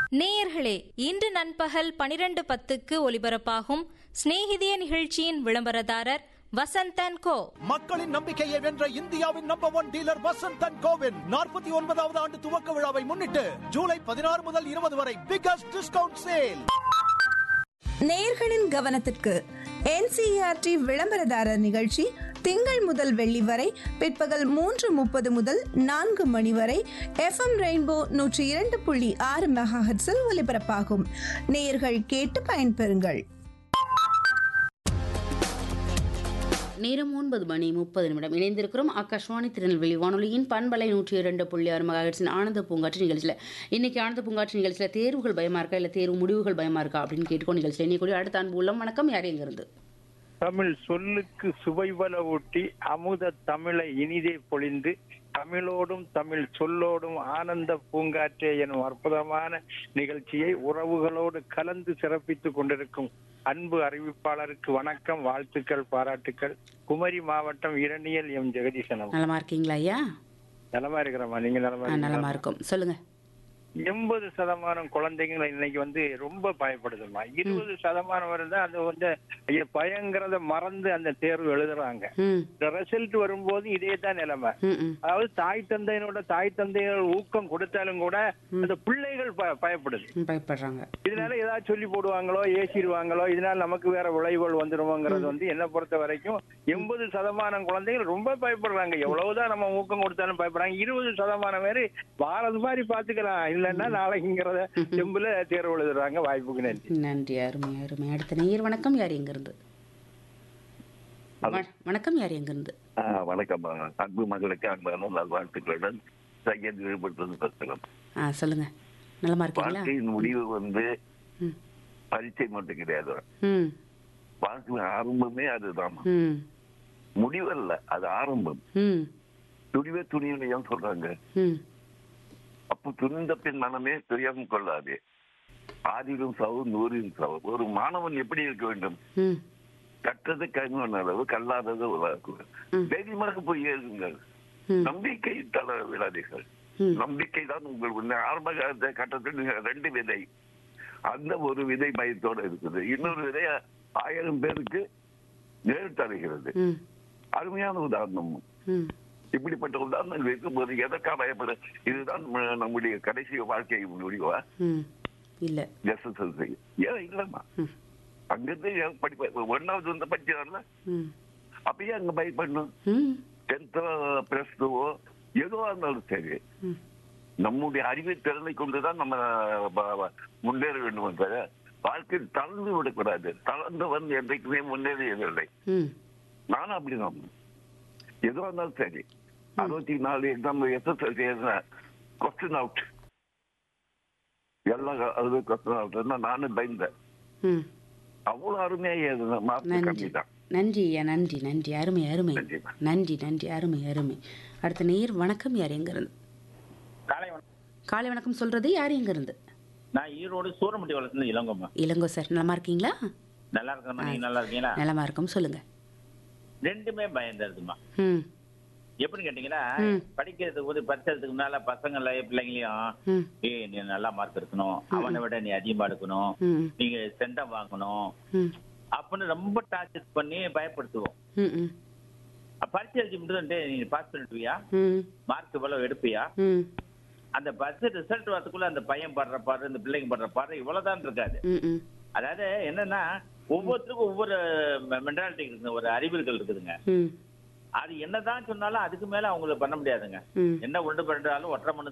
நேயர்களே, இன்று நண்பகல் 12:10க்கு ஒலிபரப்பாகும் சிநேகிதிய நிகழ்ச்சியின் விளம்பரதாரர் வசந்தன் கோ. மக்களின் நம்பிக்கையை வென்ற இந்தியாவின் நம்பர் 1 டீலர் வசந்தன் கோவின் 49வது ஆண்டு துவக்க விழாவை முன்னிட்டு ஜூலை 16 முதல் 20 வரை பிகஸ்ட் டிஸ்கவுண்ட் சேல். நேயர்களின் கவனத்திற்கு NCERT விளம்பரதாரர் நிகழ்ச்சி திங்கள் முதல் வெள்ளி வரை பிற்பகல் 3:30 முதல் 4 மணி வரை FM ரெயின்போ 102.6 மெகாஹெர்ட்ஸில் ஒலிபரப்பாகும். நேயர்கள் கேட்டு பயன்பெறுங்கள். நேரம் 9:30 இணைந்திருக்கிறோம். ஆகாஷ்வாணி திருநெல்வேலி வானொலியின் பண்பலை 102.6 மெகாஹெர்ட்ஸின் ஆனந்த பூங்காற்று நிகழ்ச்சியில். இன்னைக்கு ஆனந்த பூங்காற்று நிகழ்ச்சியில் தேர்வுகள் பயமா இருக்கா இல்லை தேர்வு முடிவுகள் பயமா இருக்கா அப்படின்னு கேட்டுக்கோ நிகழ்ச்சியில் இன்னைக்கு அடுத்த அன்பு உள்ளம். வணக்கம், யார் எங்கிருந்து? தமிழ் சொல்லுக்கு சுவைபல ஊட்டி அமுத தமிழை இனிதே பொழிந்து தமிழோடும் தமிழ் சொல்லோடும் ஆனந்த பூங்காற்றே எனும் அற்புதமான நிகழ்ச்சியை உறவுகளோடு கலந்து சிறப்பித்துக் கொண்டிருக்கும் அன்பு அறிவிப்பாளருக்கு வணக்கம், வாழ்த்துக்கள், பாராட்டுக்கள். குமரி மாவட்டம் இரணியல் எம் ஜெகதீசன். நலமா இருக்கீங்களா ஐயா? நலமா இருக்கிறோமா? நீங்க நலமா இருக்கும், சொல்லுங்க. 80% குழந்தைங்களை இன்னைக்கு ரொம்ப பயப்படுதுமா. 20% வருது அது பயங்கரத மறந்து அந்த தேர்வு எழுதுறாங்க. இந்த ரிசல்ட் வரும்போது இதே தான் நிலைமை. அதாவது தாய் தந்தையோட ஊக்கம் கொடுத்தாலும் கூட அந்த பிள்ளைகள் பயப்படுறாங்க. இதனால ஏதாவது சொல்லி போடுவாங்களோ, ஏசிடுவாங்களோ, இதனால நமக்கு வேற விளைவுகள் வந்துருமோங்கிறது என்ன பொறுத்த வரைக்கும் 80% குழந்தைகள் ரொம்ப பயப்படுறாங்க. எவ்வளவுதான் நம்ம ஊக்கம் கொடுத்தாலும் பயப்படுறாங்க. 20% பேரு பாரத மாதிரி பாத்துக்கலாம், இல்லன்னா நாளைக்குங்கிறத செம்புல தேர்வு எழுதுறாங்க. வாய்ப்புக்கு நன்றி. நன்றி, அருமை அருமை. அடுத்த நேயர் வணக்கம், யார் எங்கிருந்து? வணக்கம், யார் எங்கிருந்து? வணக்கம், அன்பு மகளுக்கு அன்பான நல்வாழ்த்துக்களுடன் சையத் ஈடுபட்டு பேசலாம். சொல்லுங்க, நலமா இருக்கீங்களா? வாழ்க்கையின் முடிவு பரீட்சை மட்டும் கிடையாது. வாழ்க்கை ஆரம்பமே அதுதான். முடிவல்ல, அது ஆரம்பம். துணிவே துணியும் சொல்றாங்க. அப்போ துணிந்த பின் மனமே துரியம் கொள்ளாது. ஆறிலும் சாவு, நூறிலும் சாவு. ஒரு மாணவன் எப்படி இருக்க வேண்டும்? கற்றது கைமண் அளவு, கல்லாதது உலகுகள். தைரியமாக போய் எழுதுங்கள். நம்பிக்கை தளர விடாதீர்கள். நம்பிக்கை தான் உங்கள் ஆரம்ப கட்டத்தில் 2 விதை. அந்த ஒரு விதை பயத்தோடு இருக்குது. இன்னொரு விதை 1000 பேருக்கு நேர் தருகிறது. அருமையான உதாரணம். இப்படிப்பட்ட உதாரணம் இருக்கும்போது எதற்காக பயப்பட? இதுதான் நம்முடைய கடைசி வாழ்க்கை முடிவா? இல்ல ஏன் இல்லம்மா? அங்கிருந்து படிப்ப 1வது படிச்சாருல அப்பயே அங்க பயப்படணும். 10th பிளஸ் 2 ஏதோ இருந்தாலும் சரி, நம்முடைய அறிவு திறனை கொண்டுதான் நம்ம முன்னேற வேண்டும் என்ற வாழ்க்கையில் தளர்ந்து விடக்கூடாது. தளர்ந்தவன் என்றைக்குமே முன்னேறியதில்லை. நானும் அப்படிதான். எதுவா இருந்தாலும் சரி, 64 எக்ஸாம் SSLC கொஸ்டின் அவுட், எல்லாம் கொஸ்டின் அவுட். நானும் பயந்தேன். அவ்வளவு அருமையா கம்மி தான். நன்றி ஐயா, நன்றி நன்றி, அருமை அருமை. நன்றி நன்றி, அருமை அருமை. அடுத்த நேயர் வணக்கம், யார் எங்க இருந்து? காலை வணக்கம் சொல்றது யார் எங்க இருந்து? நான் ஈரோடு சூரமட்டி வளர்ந்து இளங்கோமா. இளங்கோ சார், நலமா இருக்கீங்களா? நல்லா இருக்கேன், நீங்க நல்லா இருக்கீங்களா? நலமா இருக்கும், சொல்லுங்க. ரெண்டுமே பயந்துருதுமா. எப்படின்னு கேட்டீங்கன்னா, படிக்கிறதுக்கு போது பரிசத்துக்கு முன்னால பசங்கள பிள்ளைங்களையும் நீ நல்லா மார்க் எடுக்கணும், அவனை விட நீ அதிகமா எடுக்கணும், நீங்க சென்டம் வாங்கணும் அப்படின்னு ரொம்ப டார்ச்சர் பண்ணி பயப்படுத்துவோம். பரிசை எழுதி மட்டும் நீ பாஸ் பண்ணிடுவியா, மார்க் இவ்வளவு எடுப்பியா, அந்த பரிசு ரிசல்ட் வரதுக்குள்ள அந்த பையன் படுற பாரு, இந்த பிள்ளைங்க படுற பாரு இவ்வளவுதான் இருக்காது. அதாவது என்னன்னா, ஒவ்வொருத்தருக்கும் ஒவ்வொரு மென்டாலிட்டி இருக்குங்க, ஒரு அறிவியல்கள் இருக்குதுங்க. அது என்னதான் சொன்னாலும் அதுக்கு மேல அவங்களுக்கு பண்ண முடியாதுங்க. என்ன ஒன்று பண்றாலும் ஒற்றை மண்ணு